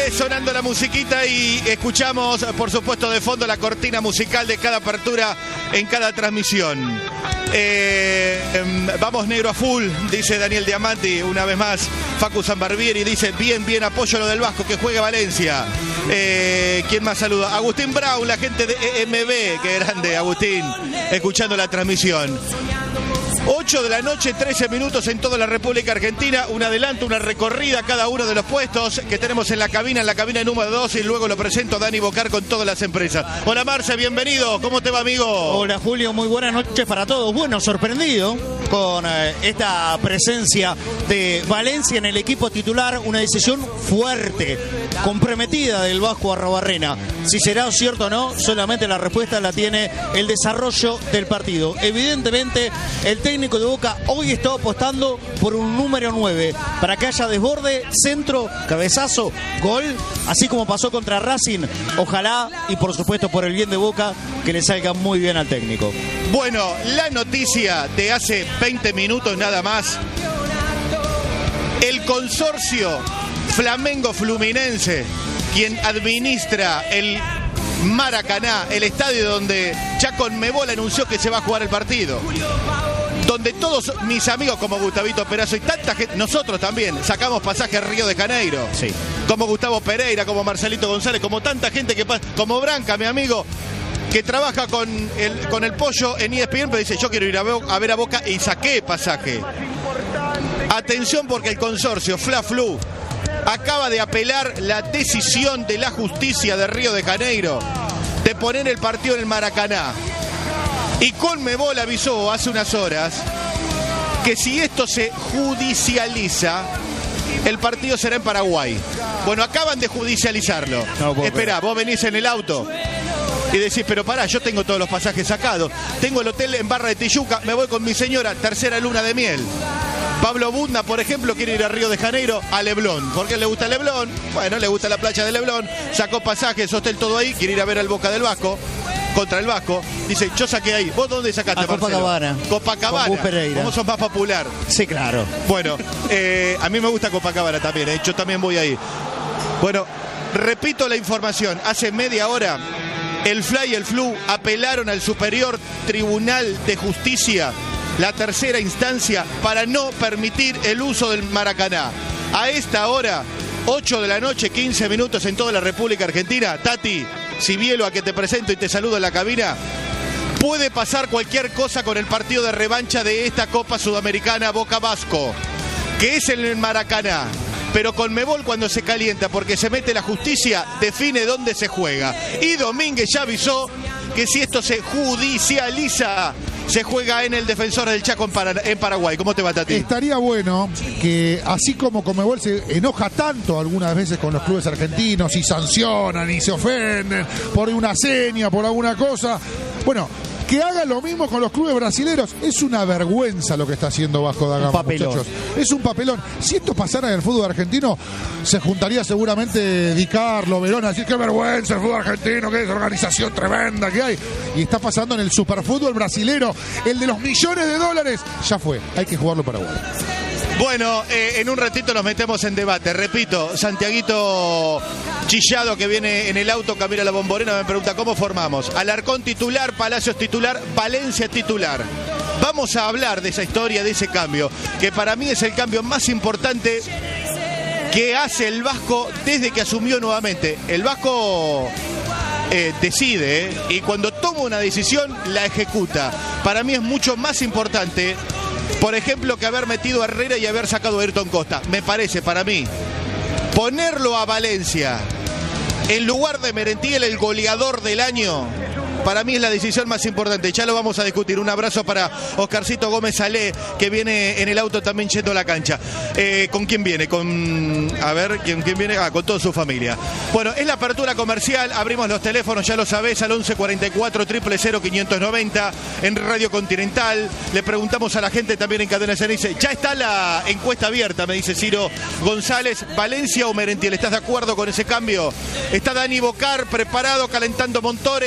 Sonando la musiquita y escuchamos, por supuesto, de fondo la cortina musical de cada apertura en cada transmisión. Vamos negro a full, dice Daniel Diamanti, una vez más. Facu Sanbarbieri dice, bien, apoyo lo del Vasco, que juegue Valencia. ¿Quién más saluda? Agustín Brown, la gente de EMB, qué grande, Agustín, escuchando la transmisión. 8 de la noche, 13 minutos en toda la República Argentina. Un adelanto, una recorrida cada uno de los puestos que tenemos en la cabina número 2. Y luego lo presento a Dani Bocar con todas las empresas. Hola Marce, bienvenido. ¿Cómo te va, amigo? Hola Julio, muy buenas noches para todos. Bueno, sorprendido con esta presencia de Valencia en el equipo titular. Una decisión fuerte, comprometida del Vasco Arrobarrena. Si será cierto o no, solamente la respuesta la tiene el desarrollo del partido. Evidentemente, el técnico de Boca hoy está apostando por un número 9 para que haya desborde, centro, cabezazo, gol, así como pasó contra Racing. Ojalá, y por supuesto por el bien de Boca, que le salga muy bien al técnico. Bueno, la noticia de hace 20 minutos nada más. El consorcio Flamengo-Fluminense, quien administra el Maracaná, el estadio donde ya Conmebol anunció que se va a jugar el partido, donde todos mis amigos como Gustavito Perazo y tanta gente, nosotros también, sacamos pasaje a Río de Janeiro, sí, como Gustavo Pereira, como Marcelito González, como tanta gente que pasa, como Branca, mi amigo, que trabaja con el pollo en ESPN, pero dice, yo quiero ir a ver a Boca y saqué pasaje. Atención, porque el consorcio Fla-Flu acaba de apelar la decisión de la justicia de Río de Janeiro de poner el partido en el Maracaná. Y Conmebol avisó hace unas horas que si esto se judicializa, el partido será en Paraguay. Bueno, acaban de judicializarlo. No, esperá, vos venís en el auto y decís, pero pará, yo tengo todos los pasajes sacados. Tengo el hotel en Barra de Tijuca, me voy con mi señora, tercera luna de miel. Pablo Bunda, por ejemplo, quiere ir a Río de Janeiro, a Leblon. ¿Por qué le gusta Leblon? Bueno, le gusta la playa de Leblon. Sacó pasajes, hostel, todo ahí. Quiere ir a ver al Boca del Vasco, contra el Vasco. Dice, yo saqué ahí. ¿Vos dónde sacaste, Marcelo? Copacabana. Copacabana. ¿Cómo sos más popular? Sí, claro. Bueno, a mí me gusta Copacabana también. Yo también voy ahí. Bueno, repito la información. Hace media hora, el FLA y el FLU apelaron al Superior Tribunal de Justicia, la tercera instancia, para no permitir el uso del Maracaná. A esta hora, 8 de la noche, 15 minutos en toda la República Argentina. Tati Sibielo, a que te presento y te saludo en la cabina. Puede pasar cualquier cosa con el partido de revancha de esta Copa Sudamericana Boca Vasco, que es en el Maracaná. Pero Conmebol, cuando se calienta porque se mete la justicia, define dónde se juega. Y Domínguez ya avisó que si esto se judicializa, se juega en el Defensor del Chaco en Paraguay. ¿Cómo te va, Tati? Estaría bueno que, así como Conmebol se enoja tanto algunas veces con los clubes argentinos y sancionan y se ofenden por una seña, por alguna cosa, bueno, que haga lo mismo con los clubes brasileños. Es una vergüenza lo que está haciendo Vasco da Gama, muchachos. Es un papelón. Si esto pasara en el fútbol argentino, se juntaría seguramente Di Carlo, Verón, a decir qué vergüenza el fútbol argentino, qué desorganización tremenda que hay. Y está pasando en el superfútbol brasilero, el de los millones de dólares. Ya fue, hay que jugarlo Paraguay. Bueno, en un ratito nos metemos en debate. Repito, Santiaguito Chillado, que viene en el auto camino a la Bombonera, me pregunta cómo formamos. Alarcón titular, Palacios titular, Valencia titular. Vamos a hablar de esa historia, de ese cambio, que para mí es el cambio más importante que hace el Vasco desde que asumió nuevamente. El Vasco decide, y cuando toma una decisión la ejecuta. Para mí es mucho más importante, por ejemplo, que haber metido a Herrera y haber sacado a Ayrton Costa. Me parece, para mí, ponerlo a Valencia en lugar de Merentiel, el goleador del año, para mí es la decisión más importante. Ya lo vamos a discutir. Un abrazo para Oscarcito Gómez Salé, que viene en el auto también yendo a la cancha. ¿Con quién viene? A ver, ¿quién viene? Con toda su familia. Bueno, es la apertura comercial. Abrimos los teléfonos, ya lo sabés, al 11 44 000 590 en Radio Continental. Le preguntamos a la gente también en Cadena Ceneice. Ya está la encuesta abierta, me dice Ciro González. ¿Valencia o Merentiel? ¿Estás de acuerdo con ese cambio? Está Dani Bocar preparado, calentando motores.